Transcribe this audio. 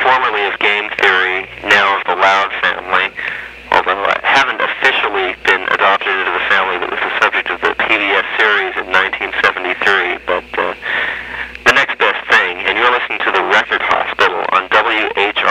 formerly of Game Theory, now of the Loud family, although I haven't officially been adopted into the family that was the subject of the PBS series in 1973, but the next best thing, and you're listening to the Record Hospital on WHRX